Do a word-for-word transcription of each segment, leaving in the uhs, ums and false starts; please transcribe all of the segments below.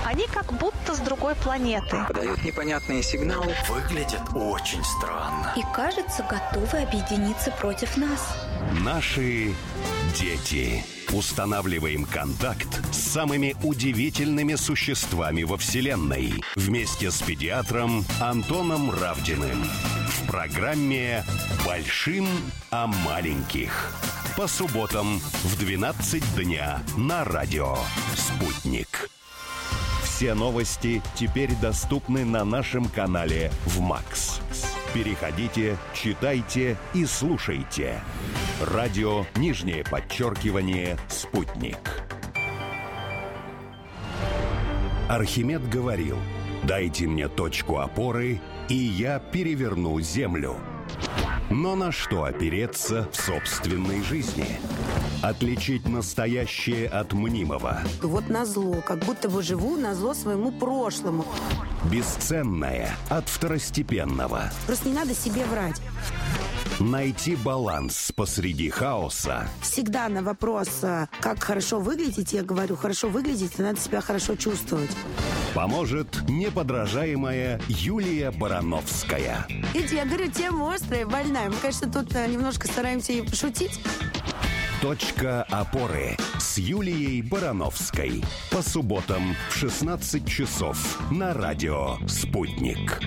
Они как будто с другой планеты. Подают непонятные сигналы. Выглядят очень странно. И, кажется, готовы объединиться против нас. Наши дети. Устанавливаем контакт с самыми удивительными существами во Вселенной. Вместе с педиатром Антоном Равдиным. В программе «Большим о маленьких». По субботам в двенадцать дня на радио «Спутник». Все новости теперь доступны на нашем канале в МАКС. Переходите, читайте и слушайте. Радио, нижнее подчеркивание, «Спутник». Архимед говорил: «Дайте мне точку опоры, и я переверну землю». Но на что опереться в собственной жизни? Отличить настоящее от мнимого. Вот назло, как будто бы живу назло своему прошлому. Бесценное от второстепенного. Просто не надо себе врать. Найти баланс посреди хаоса. Всегда на вопрос, как хорошо выглядеть, я говорю, хорошо выглядеть, надо себя хорошо чувствовать. Поможет неподражаемая Юлия Барановская. Видите, я говорю, тема острая, больная. Мы, конечно, тут немножко стараемся и пошутить. Точка опоры с Юлией Барановской. По субботам в шестнадцать часов на радио «Спутник».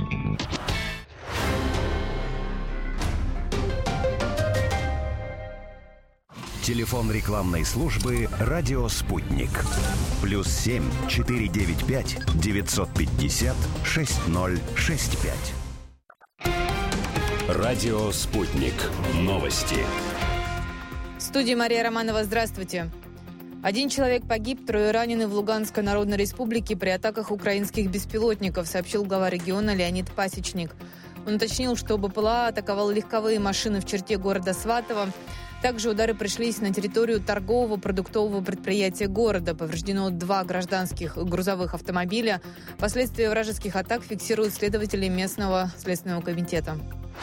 Телефон рекламной службы «Радио Спутник». Плюс семь четыре девять пять девятьсот пятьдесят шесть ноль шесть пять. Радио Спутник. Новости. В студии Мария Романова. Здравствуйте. Один человек погиб, трое ранены в Луганской Народной Республике при атаках украинских беспилотников, сообщил глава региона Леонид Пасечник. Он уточнил, что БПЛА атаковал легковые машины в черте города Сватово. Также удары пришлись на территорию торгового продуктового предприятия города. Повреждено два гражданских грузовых автомобиля. Последствия вражеских атак фиксируют следователи местного следственного комитета.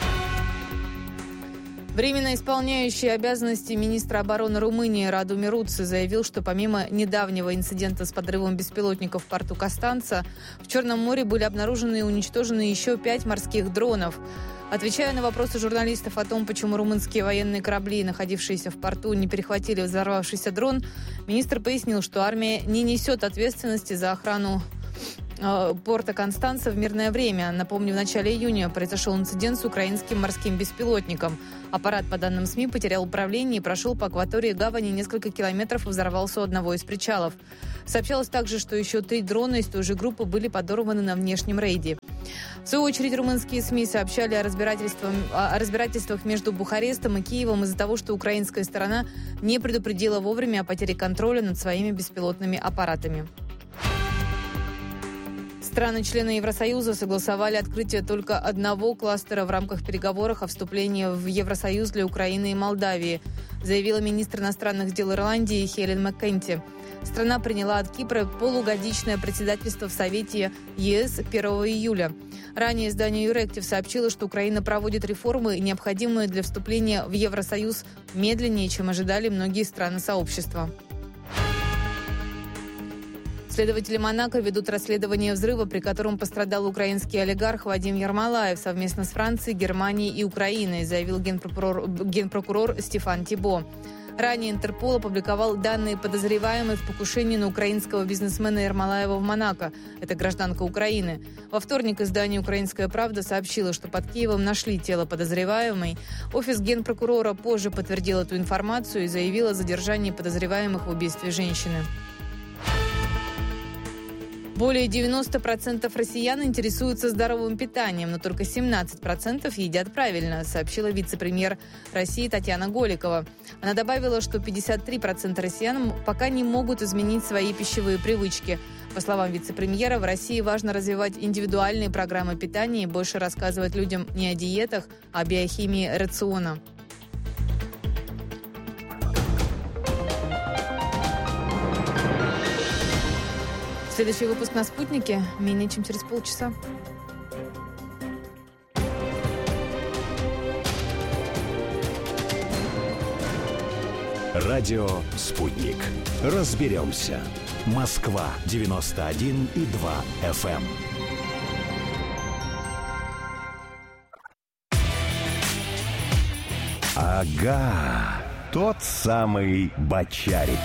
Временно исполняющий обязанности министра обороны Румынии Раду Мируци заявил, что помимо недавнего инцидента с подрывом беспилотников в порту Костанца, в Черном море были обнаружены и уничтожены еще пять морских дронов. Отвечая на вопросы журналистов о том, почему румынские военные корабли, находившиеся в порту, не перехватили взорвавшийся дрон, министр пояснил, что армия не несет ответственности за охрану э, порта Констанца в мирное время. Напомню, в начале июня произошел инцидент с украинским морским беспилотником. Аппарат, по данным СМИ, потерял управление и прошел по акватории гавани несколько километров и взорвался у одного из причалов. Сообщалось также, что еще три дрона из той же группы были подорваны на внешнем рейде. В свою очередь, румынские СМИ сообщали о разбирательствах, о разбирательствах между Бухарестом и Киевом из-за того, что украинская сторона не предупредила вовремя о потере контроля над своими беспилотными аппаратами. Страны-члены Евросоюза согласовали открытие только одного кластера в рамках переговоров о вступлении в Евросоюз для Украины и Молдавии, заявила министр иностранных дел Ирландии Хелен Маккенти. Страна приняла от Кипра полугодичное председательство в Совете ЕС первого июля. Ранее издание Юректив сообщило, что Украина проводит реформы, необходимые для вступления в Евросоюз, медленнее, чем ожидали многие страны сообщества. Следователи Монако ведут расследование взрыва, при котором пострадал украинский олигарх Вадим Ермолаев совместно с Францией, Германией и Украиной, заявил генпрокурор, генпрокурор Стефан Тибо. Ранее Интерпол опубликовал данные подозреваемых в покушении на украинского бизнесмена Ермолаева в Монако. Это гражданка Украины. Во вторник издание «Украинская правда» сообщило, что под Киевом нашли тело подозреваемой. Офис генпрокурора позже подтвердил эту информацию и заявил о задержании подозреваемых в убийстве женщины. Более девяносто процентов россиян интересуются здоровым питанием, но только семнадцать процентов едят правильно, сообщила вице-премьер России Татьяна Голикова. Она добавила, что пятьдесят три процента россиян пока не могут изменить свои пищевые привычки. По словам вице-премьера, в России важно развивать индивидуальные программы питания и больше рассказывать людям не о диетах, а о биохимии рациона. Следующий выпуск на «Спутнике» менее чем через полчаса. Радио «Спутник». Разберемся. Москва девяносто один и два эф эм. Ага, тот самый Бочарик.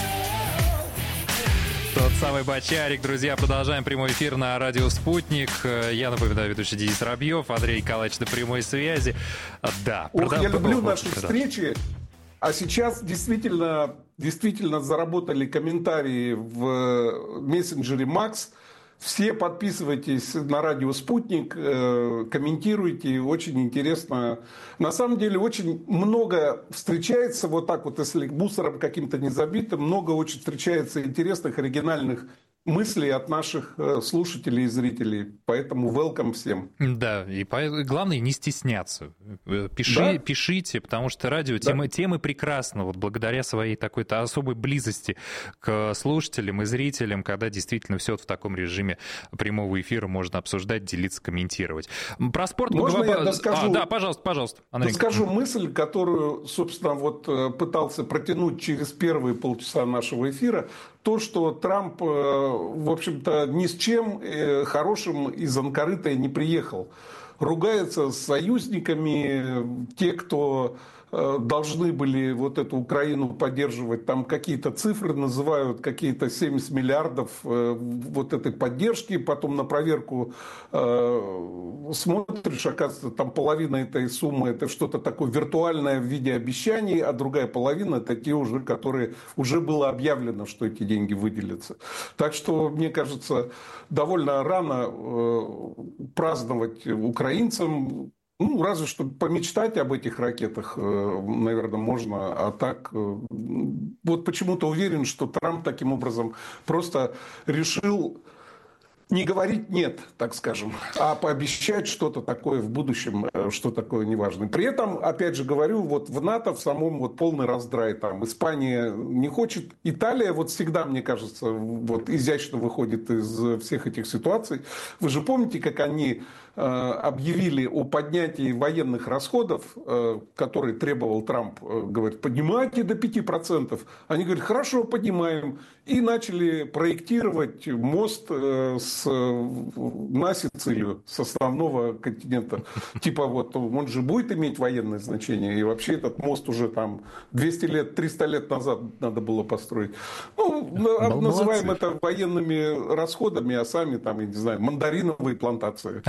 Тот самый Бочарик, друзья, продолжаем прямой эфир на радио «Спутник». Я напоминаю, ведущий Денис Робьев, Андрей Николаевич на прямой связи. Да. Ох, продав... я люблю Ох, наши да. встречи. А сейчас действительно, действительно заработали комментарии в мессенджере Макс. Все подписывайтесь на радио «Спутник», комментируйте, очень интересно. На самом деле очень много встречается, вот так вот, если мусором каким-то не забито, много очень встречается интересных, оригинальных мыслей от наших слушателей и зрителей. Поэтому welcome всем. Да, и по... главное не стесняться. Пиши, да? Пишите, потому что радио, да. темы, темы прекрасны, вот благодаря своей такой-то особой близости к слушателям и зрителям, когда действительно все вот в таком режиме прямого эфира можно обсуждать, делиться, комментировать. Про спорт... Можно мы... я доскажу? А, да, пожалуйста, пожалуйста. Андрей. Доскажу мысль, которую, собственно, вот пытался протянуть через первые полчаса нашего эфира. То, что Трамп, в общем-то, ни с чем хорошим из Анкары-то не приехал. Ругается с союзниками, те, кто должны были вот эту Украину поддерживать, там какие-то цифры называют, какие-то семьдесят миллиардов вот этой поддержки, потом на проверку э, смотришь, оказывается, там половина этой суммы это что-то такое виртуальное в виде обещаний, а другая половина это те уже, которые уже было объявлено, что эти деньги выделятся. Так что, мне кажется, довольно рано э, праздновать украинцам. Ну, разве что помечтать об этих ракетах, наверное, можно. А так, вот почему-то уверен, что Трамп таким образом просто решил не говорить «нет», так скажем, а пообещать что-то такое в будущем, что такое неважное. При этом, опять же говорю, вот в НАТО в самом вот полный раздрай. Там Испания не хочет, Италия вот всегда, мне кажется, вот изящно выходит из всех этих ситуаций. Вы же помните, как они э, объявили о поднятии военных расходов, э, которые требовал Трамп, э, говорит, поднимайте до пяти процентов. Они говорят, хорошо, поднимаем. И начали проектировать мост э, с на Сицилию, с основного континента. Типа вот, он же будет иметь военное значение. И вообще этот мост уже там двести лет, триста лет назад надо было построить. Ну, Молодцы. Называем это военными расходами, а сами там, я не знаю, мандариновые плантации.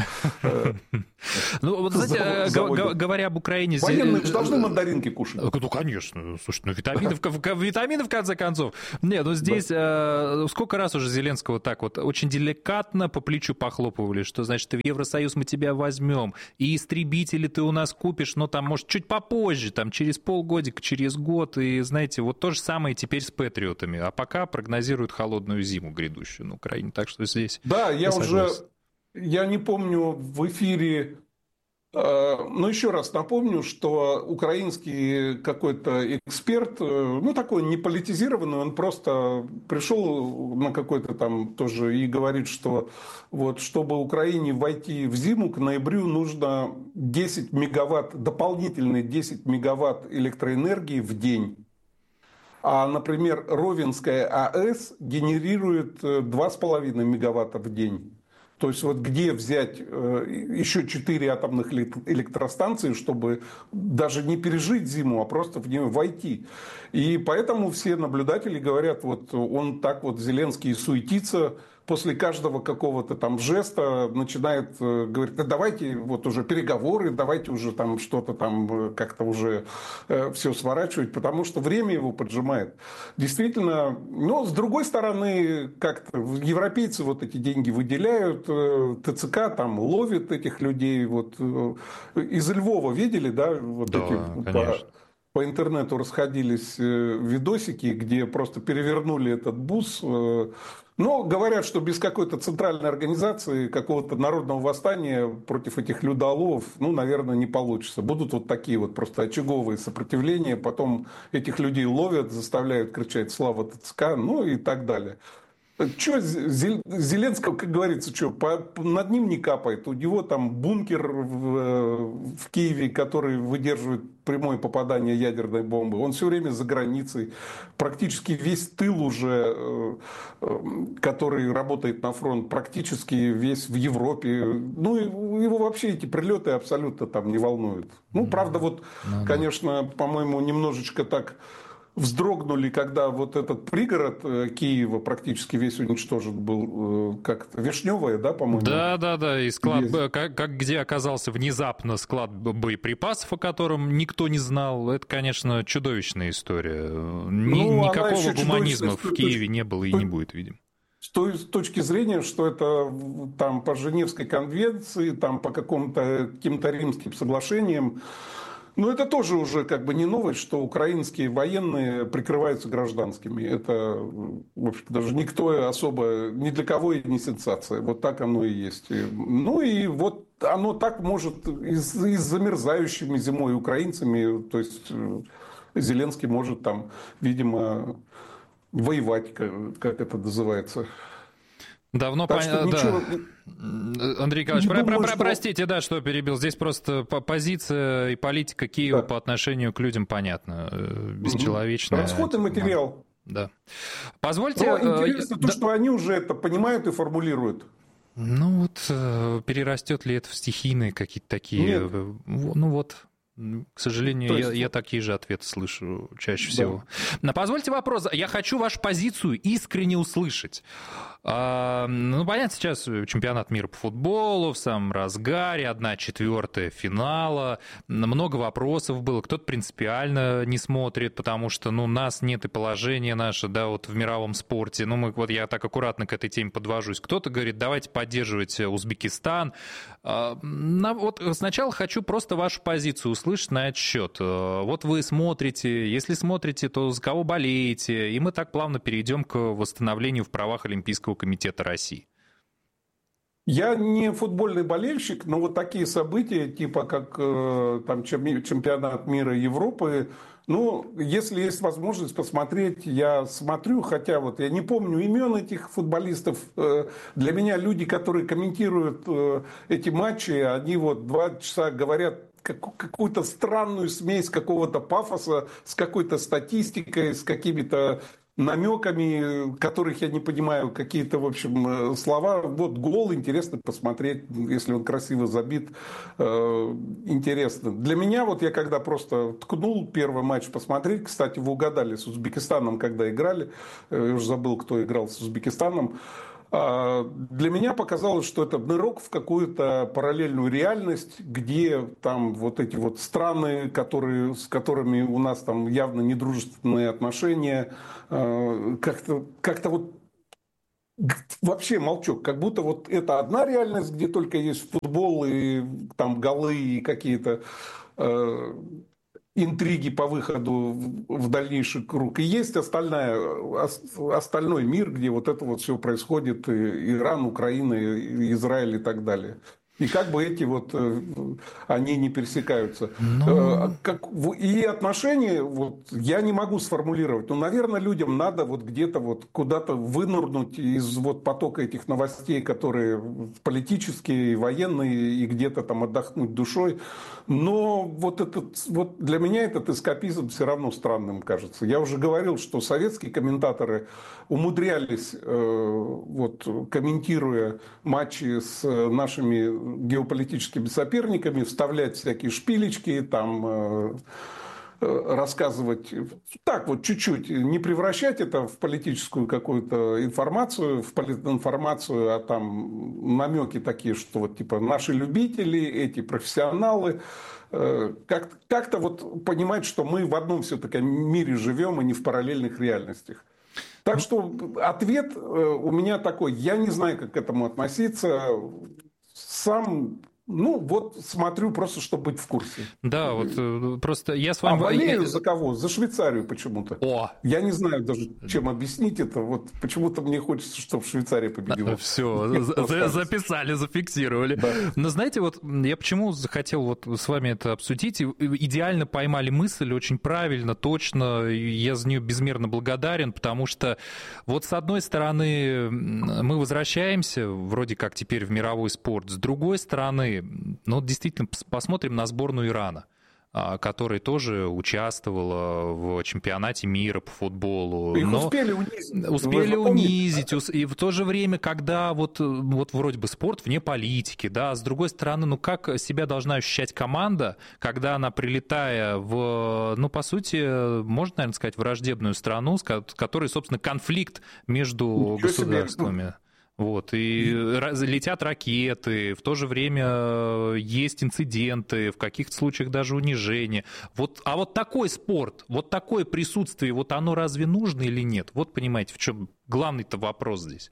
Ну, вот, знаете, говоря об Украине... Военные же должны мандаринки кушать. Ну, конечно. Слушай, ну, витамины, в конце концов. Нет, ну, здесь сколько раз уже Зеленского так вот очень деликатно по плечу похлопывали, что, значит, в Евросоюз мы тебя возьмем, и истребители ты у нас купишь, но там, может, чуть попозже, там, через полгодика, через год, и, знаете, вот то же самое теперь с патриотами, а пока прогнозируют холодную зиму грядущую на Украине, так что здесь... Да, я уже, я не помню, в эфире... Но еще раз напомню, что украинский какой-то эксперт, ну такой не политизированный, он просто пришел на какой-то там тоже и говорит, что вот чтобы Украине войти в зиму к ноябрю нужно десять мегаватт, дополнительные десять мегаватт электроэнергии в день. А, например, Ровенская АЭС генерирует два с половиной мегаватта в день. То есть вот где взять еще четыре атомных электростанции, чтобы даже не пережить зиму, а просто в нее войти. И поэтому все наблюдатели говорят, вот он так вот, Зеленский, суетится, после каждого какого-то там жеста начинает говорить, да давайте вот уже переговоры, давайте уже там что-то там как-то уже э, все сворачивать, потому что время его поджимает. Действительно, но с другой стороны, как-то европейцы вот эти деньги выделяют, э, ТЦК там ловит этих людей. Вот, э, из Львова видели, да, вот да, эти... конечно. По интернету расходились видосики, где просто перевернули этот бус. Но говорят, что без какой-то центральной организации, какого-то народного восстания против этих людоловов, ну, наверное, не получится. Будут вот такие вот просто очаговые сопротивления, потом этих людей ловят, заставляют кричать «Слава ТЦК», ну и так далее. Что Зеленского, как говорится, что по, над ним не капает. У него там бункер в, в Киеве, который выдерживает прямое попадание ядерной бомбы. Он все время за границей. Практически весь тыл уже, который работает на фронт, практически весь в Европе. Ну, его вообще эти прилеты абсолютно там не волнуют. Ну, правда, вот, ну, конечно, да. по-моему, немножечко так... вздрогнули, когда вот этот пригород Киева практически весь уничтожен был, как-то Вишневая, да, по-моему? Да, да, да, и склад, как, как где оказался внезапно склад боеприпасов, о котором никто не знал, это, конечно, чудовищная история. Ни, ну, никакого гуманизма в Киеве не было и не будет, видимо. С той с точки зрения, что это там по Женевской конвенции, там по какому-то, каким-то римским соглашениям. Но это тоже уже как бы не новость, что украинские военные прикрываются гражданскими. Это, в общем, даже никто особо, ни для кого и не сенсация. Вот так оно и есть. Ну и вот оно так может и с, и с замерзающими зимой украинцами. То есть Зеленский может там, видимо, воевать, как, как это называется. Давно понятно, ничего... да. Андрей Николаевич, про- думаю, про- что... простите, да, что перебил. Здесь просто позиция и политика Киева да. по отношению к людям понятна. Бесчеловечная. Расходный материал. Да. Позвольте... Но интересно то, да... что они уже это понимают и формулируют. Ну вот, перерастет ли это в стихийные какие-то такие... Нет. Ну вот... К сожалению, есть... я, я такие же ответы слышу чаще всего. Да. Но позвольте вопрос. Я хочу вашу позицию искренне услышать. А, ну, понятно, сейчас чемпионат мира по футболу в самом разгаре, одна четвертая финала. Много вопросов было. Кто-то принципиально не смотрит, потому что ну, нас нет и положения наше, да, вот в мировом спорте. Ну, мы, вот я так аккуратно к этой теме подвожусь. Кто-то говорит, давайте поддерживать Узбекистан. А, на, вот сначала хочу просто вашу позицию услышать на этот счет. Вот вы смотрите, если смотрите, то за кого болеете? И мы так плавно перейдем к восстановлению в правах Олимпийского комитета России. Я не футбольный болельщик, но вот такие события, типа как там, чемпионат мира Европы, ну, если есть возможность посмотреть, я смотрю, хотя вот я не помню имен этих футболистов. Для меня люди, которые комментируют эти матчи, они вот два часа говорят какую-то странную смесь какого-то пафоса с какой-то статистикой, с какими-то намеками, которых я не понимаю, какие-то, в общем, слова. Вот гол, интересно посмотреть, если он красиво забит, э, интересно. Для меня, вот я когда просто ткнул первый матч посмотреть, кстати, вы угадали, с Узбекистаном, когда играли, я уже забыл, кто играл с Узбекистаном, для меня показалось, что это нырок в какую-то параллельную реальность, где там вот эти вот страны, которые, с которыми у нас там явно недружественные отношения, как-то, как-то вот вообще молчок, как будто вот это одна реальность, где только есть футбол и там голы и какие-то интриги по выходу в дальнейший круг. И есть остальная, остальной мир, где вот это вот все происходит, Иран, Украина, Израиль и так далее. И как бы эти вот, они не пересекаются. Но... Как, и отношения, вот, я не могу сформулировать. Но, наверное, людям надо вот где-то вот куда-то вынырнуть из вот потока этих новостей, которые политические, военные, и где-то там отдохнуть душой. Но вот, этот, вот для меня этот эскапизм все равно странным кажется. Я уже говорил, что советские комментаторы умудрялись, вот, комментируя матчи с нашими геополитическими соперниками, вставлять всякие шпилечки, там, рассказывать так вот чуть-чуть, не превращать это в политическую какую-то информацию, в политинформацию, а там намеки такие, что вот типа наши любители, эти профессионалы, как- как-то вот понимать, что мы в одном все-таки мире живем, и не в параллельных реальностях. Так что ответ у меня такой, я не знаю, как к этому относиться. Сам Ну, вот смотрю просто, чтобы быть в курсе. Да, вот просто я с вами... А болею за кого? За Швейцарию почему-то. О! Я не знаю даже, чем объяснить это. Вот почему-то мне хочется, чтобы Швейцария победила. Все, записали, зафиксировали. Да. Но знаете, вот я почему захотел вот с вами это обсудить. Идеально поймали мысль, очень правильно, точно. Я за нее безмерно благодарен, потому что вот с одной стороны мы возвращаемся вроде как теперь в мировой спорт, с другой стороны, ну, действительно, посмотрим на сборную Ирана, которая тоже участвовала в чемпионате мира по футболу. Их но успели унизить. Успели унизить. И в то же время, когда вот, вот вроде бы спорт вне политики, да, с другой стороны, ну как себя должна ощущать команда, когда она, прилетая в, ну, по сути, можно, наверное, сказать, враждебную страну, с которой, собственно, конфликт между Ничего государствами. Себе. Вот, и летят ракеты, в то же время есть инциденты, в каких-то случаях даже унижение. Вот, а вот такой спорт, вот такое присутствие, вот оно разве нужно или нет? Вот понимаете, в чем главный-то вопрос здесь?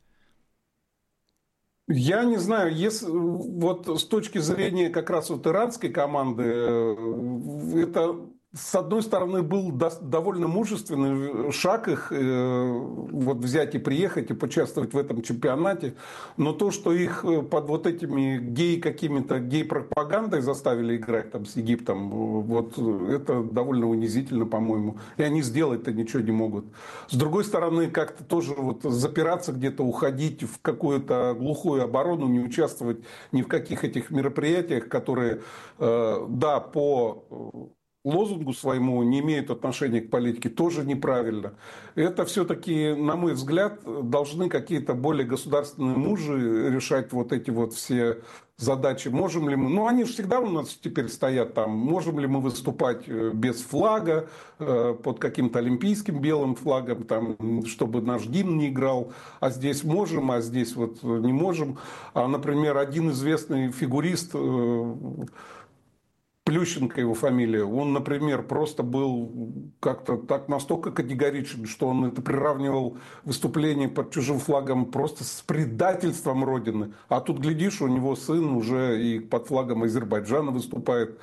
Я не знаю, если вот с точки зрения как раз вот иранской команды, это... С одной стороны, был довольно мужественный шаг их вот взять и приехать и поучаствовать в этом чемпионате, но то, что их под вот этими гей какими-то гей-пропагандой заставили играть там с Египтом, вот это довольно унизительно, по-моему, и они сделать-то ничего не могут. С другой стороны, как-то тоже вот запираться где-то, уходить в какую-то глухую оборону, не участвовать ни в каких этих мероприятиях, которые, да, по лозунгу своему не имеют отношения к политике, тоже неправильно. Это все-таки, на мой взгляд, должны какие-то более государственные мужи решать вот эти вот все задачи. Можем ли мы, ну они же всегда у нас теперь стоят там, можем ли мы выступать без флага, под каким-то олимпийским белым флагом, там, чтобы наш гимн не играл, а здесь можем, а здесь вот не можем. А, например, один известный фигурист, Плющенко его фамилия, он, например, просто был как-то так настолько категоричен, что он это приравнивал выступление под чужим флагом просто с предательством Родины. А тут, глядишь, у него сын уже и под флагом Азербайджана выступает.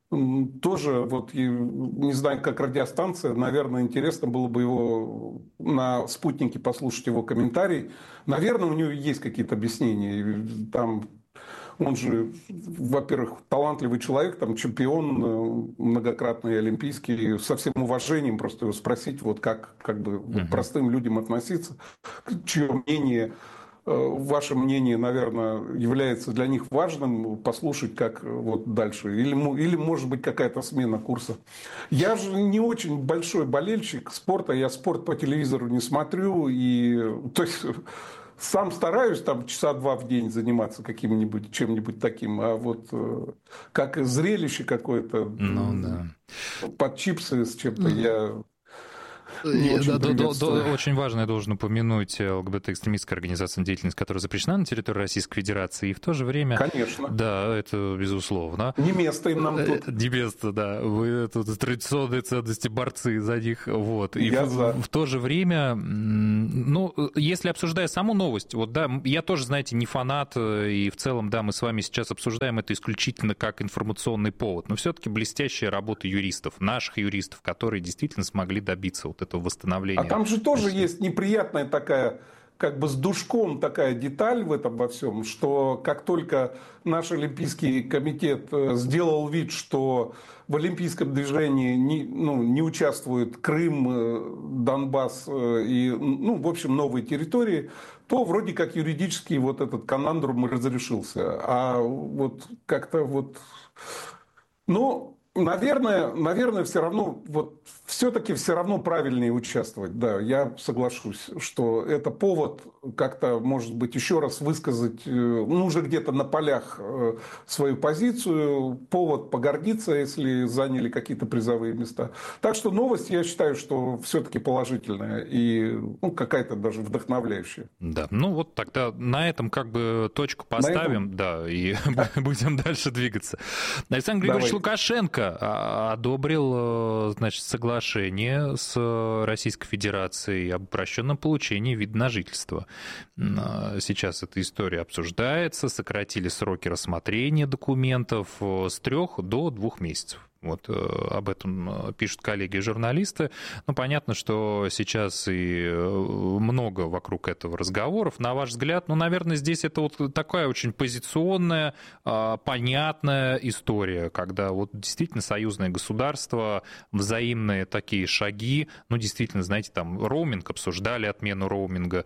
Тоже, вот, не знаю, как радиостанция, наверное, интересно было бы его на спутнике послушать его комментарий. Наверное, у него есть какие-то объяснения. Там... Он же, во-первых, талантливый человек, там, чемпион, многократный олимпийский, со всем уважением просто его спросить, вот как, как бы uh-huh. простым людям относиться, чье мнение, ваше мнение, наверное, является для них важным, послушать, как вот дальше. Или, или может быть, какая-то смена курса. Я же не очень большой болельщик спорта, я спорт по телевизору не смотрю, и, то есть... Сам стараюсь там часа два в день заниматься каким-нибудь, чем-нибудь таким, а вот как зрелище какое-то, ну, да. под чипсы с чем-то я... Очень, да, да, да, очень важно, я должен упомянуть ЛГБТ-экстремистская организация, деятельность, которая запрещена на территории Российской Федерации, и в то же время... Конечно. Да, это безусловно. Не место им нам тут. Не место, да. Вы тут традиционные ценности, борцы за них. Вот. И я в, за. в то же время, ну, если обсуждая саму новость, вот, да, я тоже, знаете, не фанат, и в целом, да, мы с вами сейчас обсуждаем это исключительно как информационный повод, но все-таки блестящая работа юристов, наших юристов, которые действительно смогли добиться вот этого восстановления. А там же тоже есть неприятная такая, как бы с душком такая деталь в этом во всем, что как только наш Олимпийский комитет сделал вид, что в олимпийском движении не, ну, не участвует Крым, Донбасс и, ну, в общем, новые территории, то вроде как юридически вот этот конандрум разрешился. А вот как-то вот... Ну, наверное, наверное, все равно, вот все-таки все равно правильнее участвовать. Да, я соглашусь, что это повод как-то, может быть, еще раз высказать, ну, уже где-то на полях свою позицию, повод погордиться, если заняли какие-то призовые места. Так что новость, я считаю, что все-таки положительная и, ну, какая-то даже вдохновляющая. Да, ну вот тогда на этом как бы точку поставим, да, и будем дальше двигаться. Александр Григорьевич Лукашенко Минска одобрил, значит, соглашение с Российской Федерацией об упрощенном получении вида на жительство. Сейчас эта история обсуждается, сократили сроки рассмотрения документов с трех до двух месяцев. Вот об этом пишут коллеги-журналисты. Ну, понятно, что сейчас и много вокруг этого разговоров. На ваш взгляд, ну, наверное, здесь это вот такая очень позиционная, понятная история, когда вот действительно союзное государство, взаимные такие шаги, ну, действительно, знаете, там роуминг обсуждали, отмену роуминга,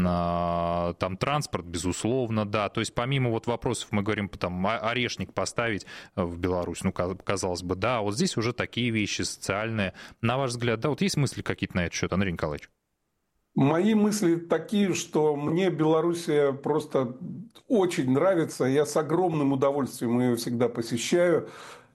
там транспорт, безусловно, да. То есть помимо вот вопросов, мы говорим, там, орешник поставить в Беларусь, ну, казалось бы, да. Да, вот здесь уже такие вещи социальные. На ваш взгляд, да, вот есть мысли какие-то на этот счет, Андрей Николаевич? Мои мысли такие, что мне Белоруссия просто очень нравится. Я с огромным удовольствием ее всегда посещаю.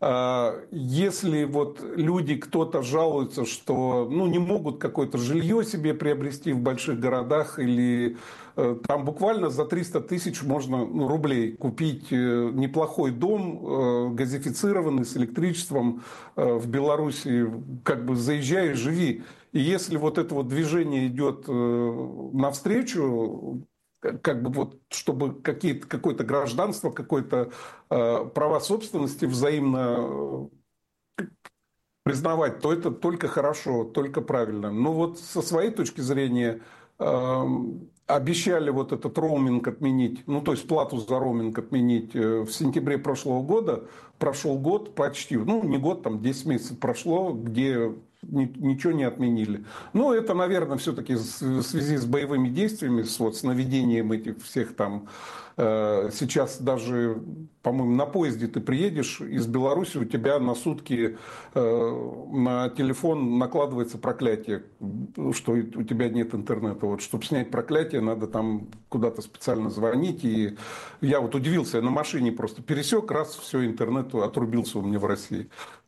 Если вот люди, кто-то жалуется, что ну, не могут какое-то жилье себе приобрести в больших городах, или там буквально за триста тысяч можно ну, рублей купить неплохой дом, газифицированный, с электричеством в Беларуси, как бы заезжай и живи. И если вот это вот движение идет навстречу, как бы вот, чтобы какие-то, какое-то гражданство, какое-то э, права собственности взаимно э, признавать, то это только хорошо, только правильно. Но вот со своей точки зрения э, обещали вот этот роуминг отменить, ну то есть плату за роуминг отменить э, в сентябре прошлого года. Прошел год почти, ну не год, там десять месяцев прошло, где ничего не отменили. Но это, наверное, все-таки в связи с боевыми действиями, с, вот, с наведением этих всех там... Э, сейчас даже, по-моему, на поезде ты приедешь из Беларуси, у тебя на сутки э, на телефон накладывается проклятие, что у тебя нет интернета. Вот, чтобы снять проклятие, надо там куда-то специально звонить. И я вот удивился, я на машине просто пересек, раз, все, интернет отрубился у меня в России.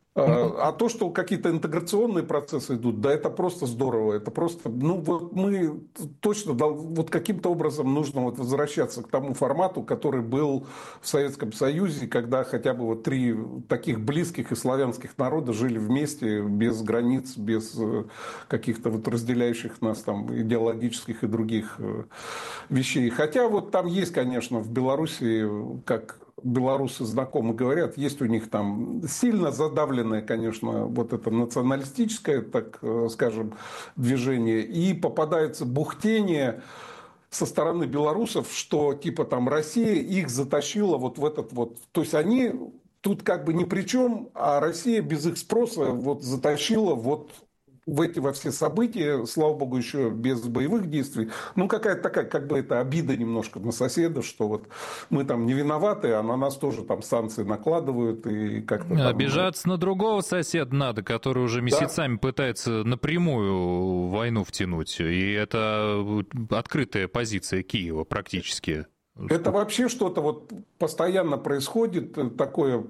А то, что какие-то интеграционные процессы идут, да, это просто здорово. Это просто, ну вот мы точно, вот каким-то образом нужно вот возвращаться к тому формату, который был в Советском Союзе, когда хотя бы вот три таких близких и славянских народа жили вместе, без границ, без каких-то вот разделяющих нас там идеологических и других вещей. Хотя вот там есть, конечно, в Беларуси, как белорусы знакомы говорят, есть у них там сильно задавленное, конечно, вот это националистическое, так скажем, движение, и попадается бухтение со стороны белорусов, что типа там Россия их затащила вот в этот вот, то есть они тут как бы ни при чем, а Россия без их спроса вот затащила вот в эти во все события, слава богу, еще без боевых действий. Ну, какая-то такая, как бы это обида немножко на соседа, что вот мы там не виноваты, а на нас тоже там санкции накладывают. И как-то там... Обижаться на другого соседа надо, который уже месяцами да. пытается напрямую войну втянуть. И это открытая позиция Киева практически. Это вообще что-то вот постоянно происходит такое.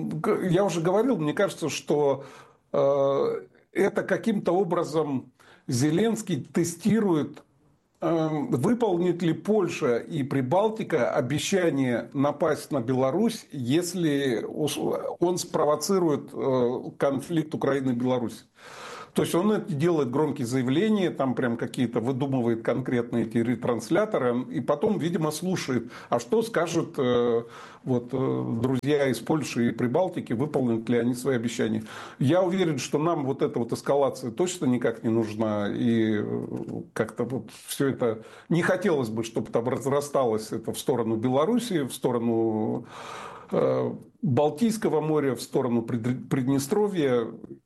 Я уже говорил, мне кажется, что... Э, это каким-то образом Зеленский тестирует, э, выполнит ли Польша и Прибалтика обещание напасть на Беларусь, если он спровоцирует э, конфликт Украины и Беларуси. То есть он это делает громкие заявления, там прям какие-то выдумывает конкретные эти ретрансляторы, и потом, видимо, слушает, а что скажут э, вот, э, друзья из Польши и Прибалтики, выполнят ли они свои обещания. Я уверен, что нам вот эта вот эскалация точно никак не нужна, и как-то вот все это не хотелось бы, чтобы там разрасталось это в сторону Белоруссии, в сторону э, Балтийского моря, в сторону Приднестровья.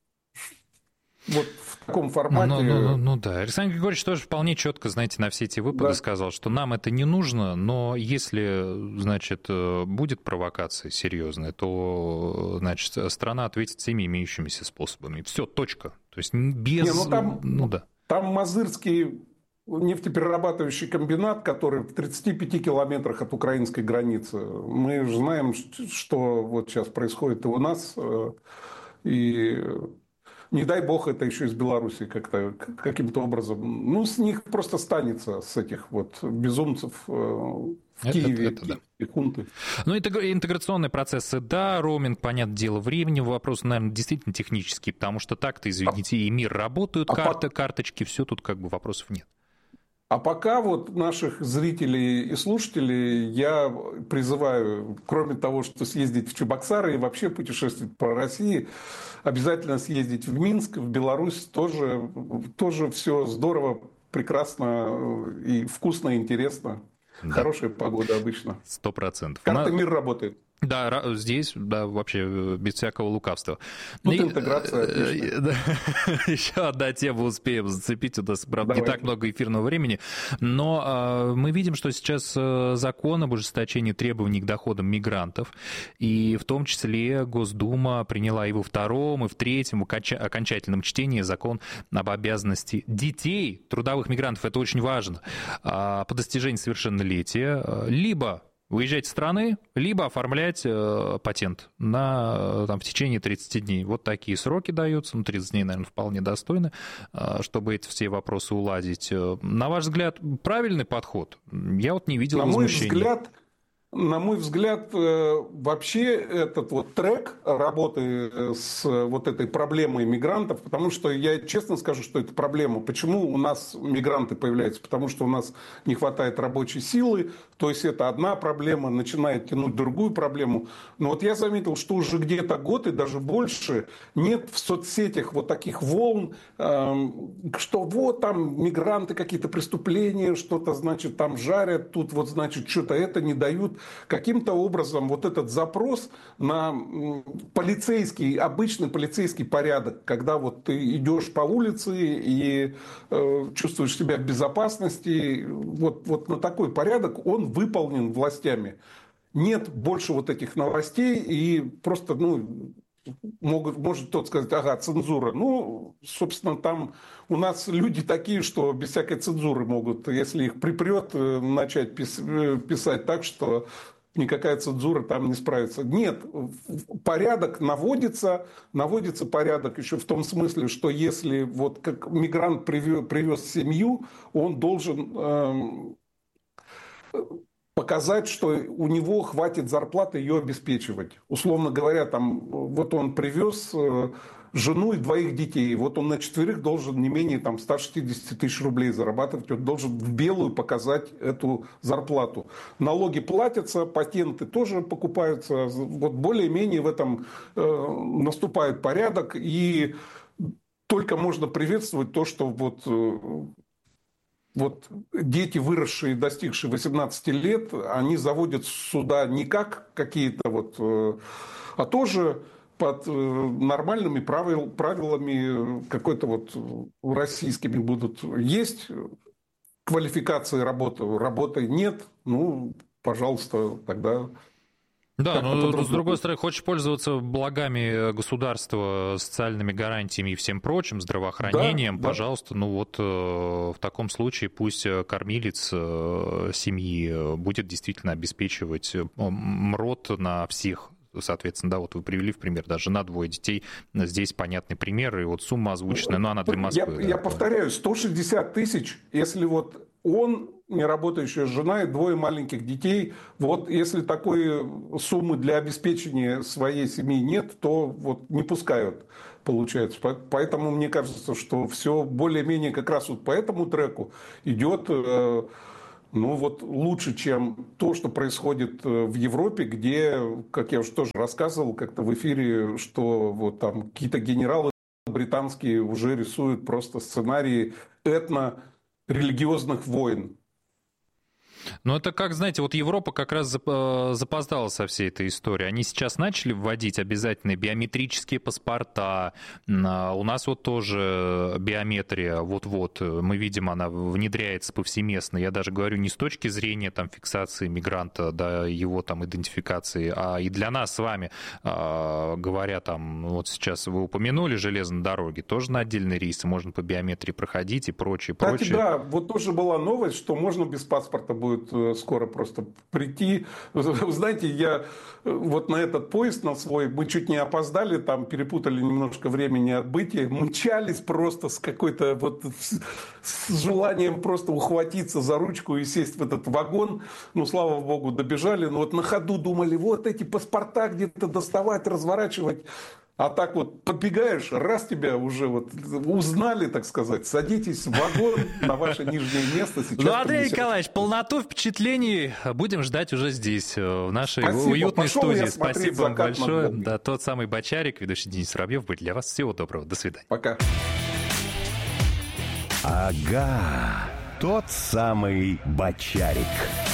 Вот в таком формате. Ну, ну, ну, ну да. Александр Григорьевич тоже вполне четко, знаете, на все эти выпады да. сказал, что нам это не нужно, но если, значит, будет провокация серьезная, то, значит, страна ответит всеми имеющимися способами. Все, точка. То есть без... Не, ну, там, ну да. Там Мазырский нефтеперерабатывающий комбинат, который в тридцати пяти километрах от украинской границы. Мы же знаем, что вот сейчас происходит и у нас. И... не дай бог, это еще из Беларуси как-то, каким-то образом. Ну, с них просто станется, с этих вот безумцев в это, Киеве, это, это, и хунты. Ну, интеграционные процессы, да, роуминг, понятное дело, времени, вопрос, наверное, действительно технический, потому что так-то, извините, и МИР работают, а карты, по... карточки, все тут как бы вопросов нет. А пока вот наших зрителей и слушателей я призываю, кроме того, что съездить в Чебоксары и вообще путешествовать по России, обязательно съездить в Минск, в Беларусь, тоже, тоже все здорово, прекрасно и вкусно, и интересно. Да. Хорошая погода обычно. Сто процентов. Карта МИР работает. Да, здесь, да, вообще без всякого лукавства. Тут и, интеграция. Еще одна тема успеем зацепить. У нас, правда, Давайте. не так много эфирного времени. Но э, мы видим, что сейчас закон об ужесточении требований к доходам мигрантов. И в том числе Госдума приняла и во втором, и в третьем окончательном чтении закон об обязанности детей, трудовых мигрантов. Это очень важно. По достижении совершеннолетия либо выезжать из страны, либо оформлять э, патент на, там, в течение тридцати дней. Вот такие сроки даются. Ну, тридцать дней, наверное, вполне достойно, э, чтобы эти все вопросы уладить. На ваш взгляд, правильный подход? Я вот не видел возмущений. На мой взгляд, на мой взгляд, вообще этот вот трек работы с вот этой проблемой мигрантов, потому что я честно скажу, что это проблема. Почему у нас мигранты появляются? Потому что у нас не хватает рабочей силы, то есть это одна проблема, начинает тянуть другую проблему. Но вот я заметил, что уже где-то год и даже больше нет в соцсетях вот таких волн, что вот там мигранты какие-то преступления, что-то, значит, там жарят, тут вот, значит, что-то это не дают. Каким-то образом вот этот запрос на полицейский, обычный полицейский порядок, когда вот ты идешь по улице и э, чувствуешь себя в безопасности, вот, вот на такой порядок он выполнен властями. Нет больше вот этих новостей, и просто, ну, могут, может кто-то сказать, ага, цензура. Ну, собственно, там у нас люди такие, что без всякой цензуры могут, если их припрет, начать писать так, что никакая цензура там не справится. Нет, порядок наводится, наводится порядок еще в том смысле, что если вот как мигрант привез, привез семью, он должен э, показать, что у него хватит зарплаты ее обеспечивать. Условно говоря, там, вот он привез э, жену и двоих детей. Вот он на четверых должен не менее там, сто шестьдесят тысяч рублей зарабатывать. Он должен в белую показать эту зарплату. Налоги платятся, патенты тоже покупаются. Вот более-менее в этом э, наступает порядок. И только можно приветствовать то, что вот... Э, Вот дети, выросшие, достигшие восемнадцати лет, они заводят сюда не как какие-то вот, а тоже под нормальными правил, правилами какой-то вот российскими будут. Есть квалификации работы, работы нет, ну, пожалуйста, тогда... Да, но с другой стороны, хочешь пользоваться благами государства, социальными гарантиями и всем прочим, здравоохранением, да, пожалуйста, да. Ну вот в таком случае пусть кормилец семьи будет действительно обеспечивать МРОТ на всех. Соответственно, да, вот вы привели в пример, даже на двое детей. Здесь понятный пример, и вот сумма озвученная, но она для Москвы. Я, да, я повторяю, сто шестьдесят тысяч, если вот он, неработающая жена и двое маленьких детей, вот если такой суммы для обеспечения своей семьи нет, то вот не пускают, получается. Поэтому мне кажется, что все более-менее как раз вот по этому треку идет... Ну вот лучше, чем то, что происходит в Европе, где, как я уже тоже рассказывал как-то в эфире, что вот там какие-то генералы британские уже рисуют просто сценарии этно-религиозных войн. Ну, это как, знаете, вот Европа как раз запоздала со всей этой историей. Они сейчас начали вводить обязательные биометрические паспорта. У нас вот тоже биометрия, вот-вот, мы видим, она внедряется повсеместно. Я даже говорю не с точки зрения там, фиксации мигранта, да, его там идентификации, а и для нас с вами, говоря там, вот сейчас вы упомянули железные дороги, тоже на отдельные рейсы можно по биометрии проходить и прочее, Кстати, прочее. да, вот тоже была новость, что можно без паспорта будет скоро просто прийти. Вы знаете, я вот на этот поезд, на свой, мы чуть не опоздали, там перепутали немножко времени отбытия, мчались просто с какой-то вот с желанием просто ухватиться за ручку и сесть в этот вагон. Ну, слава богу, добежали. Но вот на ходу думали, вот эти паспорта где-то доставать, разворачивать. А так вот подбегаешь, раз тебя уже вот узнали, так сказать, садитесь в вагон на ваше нижнее место. Сейчас ну, Андрей принесет... Николаевич, полноту впечатлений будем ждать уже здесь, в нашей Спасибо. уютной Пошел студии. я смотреть Спасибо вам закат над большое. Волгой. Да, тот самый Бочарик, ведущий Денис Воробьев, будет для вас. Всего доброго. До свидания. Пока. Ага, тот самый Бочарик.